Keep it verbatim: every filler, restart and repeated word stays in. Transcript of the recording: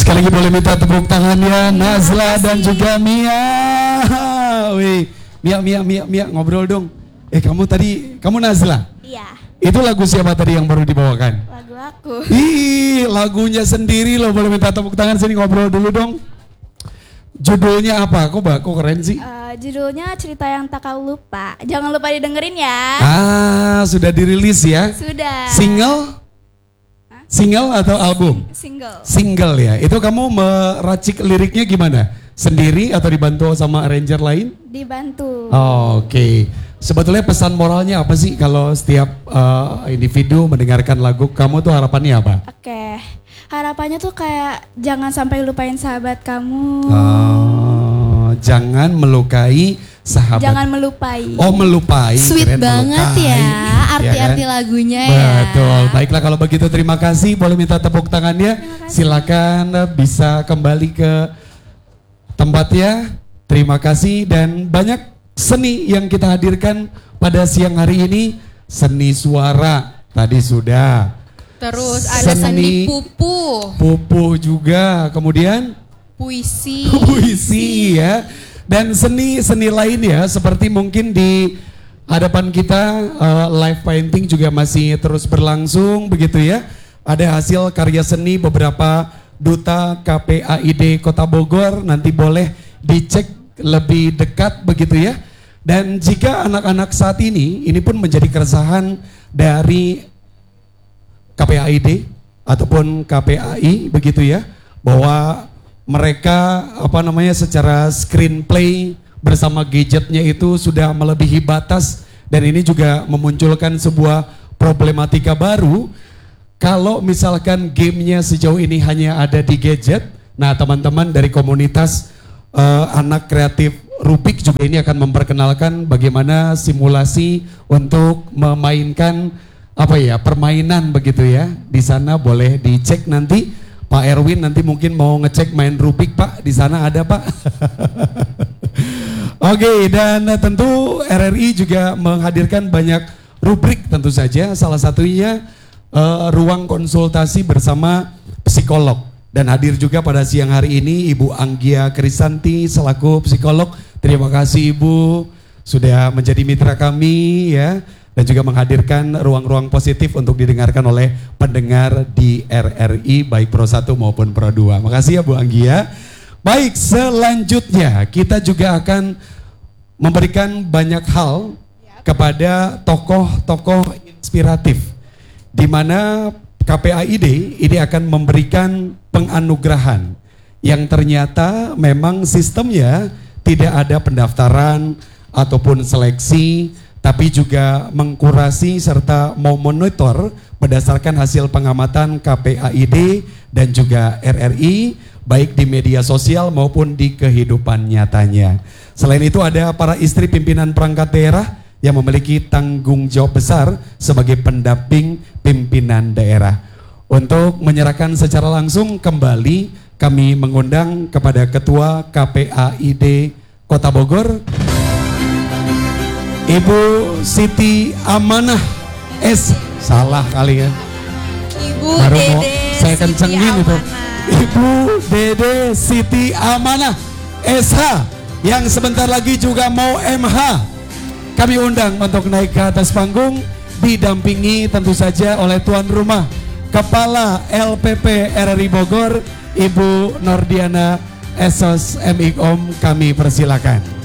Sekali lagi boleh minta tepuk tangannya Nazla dan juga Mia. Wih, Mia, Mia, Mia, Mia, ngobrol dong. Eh kamu tadi, kamu Nazla? Iya. Itu lagu siapa tadi yang baru dibawakan? Lagu aku. Ih, lagunya sendiri loh, boleh minta tepuk tangan, sini ngobrol dulu dong. Judulnya apa? Kok kok keren sih? Uh, judulnya Cerita Yang Tak Kau Lupa. Jangan lupa didengerin ya. Ah, sudah dirilis ya? Sudah. Single? Single atau album? Single. Single ya. Itu kamu meracik liriknya gimana? Sendiri atau dibantu sama arranger lain? Dibantu. Oh, Oke. Okay. Sebetulnya pesan moralnya apa sih kalau setiap uh, individu mendengarkan lagu kamu tuh harapannya apa? Oke. Okay. Harapannya tuh kayak jangan sampai lupain sahabat kamu. Oh, jangan melukai sahabat. Jangan melupai. Oh, melupai. Sweet Keren, banget melukai. ya arti-arti Ya kan? lagunya ya. Betul. Baiklah kalau begitu terima kasih. Boleh minta tepuk tangannya. Silakan bisa kembali ke tempatnya. Terima kasih dan banyak seni yang kita hadirkan pada siang hari ini. Seni suara tadi sudah. Terus ada seni, seni pupuh. Pupuh juga. Kemudian puisi. Puisi ya. Dan seni-seni lainnya seperti mungkin di hadapan kita uh, live painting juga masih terus berlangsung begitu ya. Ada hasil karya seni beberapa duta K P A I D Kota Bogor, nanti boleh dicek lebih dekat begitu ya. Dan jika anak-anak saat ini, ini pun menjadi keresahan dari K P A I D ataupun K P A I begitu ya, bahwa mereka apa namanya secara screenplay bersama gadgetnya itu sudah melebihi batas dan ini juga memunculkan sebuah problematika baru. Kalau misalkan gamenya sejauh ini hanya ada di gadget, nah teman-teman dari komunitas uh, anak kreatif Rubik juga ini akan memperkenalkan bagaimana simulasi untuk memainkan apa ya permainan begitu ya. Di sana boleh dicek nanti. Pak Erwin nanti mungkin mau ngecek main Rubik Pak, di sana ada Pak. Oke, okay, dan tentu R R I juga menghadirkan banyak rubrik tentu saja, salah satunya uh, ruang konsultasi bersama psikolog. Dan hadir juga pada siang hari ini Ibu Anggia Krisanti selaku psikolog. Terima kasih Ibu sudah menjadi mitra kami ya. Dan juga menghadirkan ruang-ruang positif untuk didengarkan oleh pendengar di R R I baik Pro satu maupun Pro dua. Makasih ya Bu Anggia. Baik, selanjutnya kita juga akan memberikan banyak hal kepada tokoh-tokoh inspiratif di mana K P A I D ini akan memberikan penganugerahan yang ternyata memang sistemnya tidak ada pendaftaran ataupun seleksi, tapi juga mengkurasi serta memonitor berdasarkan hasil pengamatan K P A I D dan juga R R I baik di media sosial maupun di kehidupan nyatanya. Selain itu ada para istri pimpinan perangkat daerah yang memiliki tanggung jawab besar sebagai pendamping pimpinan daerah. Untuk menyerahkan secara langsung kembali kami mengundang kepada Ketua K P A I D Kota Bogor Ibu Siti Amanah S. Salah kali ya. Ibu Baru Dede mau saya kencengin itu. Ibu Dede Siti Amanah S H yang sebentar lagi juga mau M H. Kami undang untuk naik ke atas panggung didampingi tentu saja oleh tuan rumah Kepala L P P R R I Bogor Ibu Nordiana Esos M I K O M. Kami persilakan.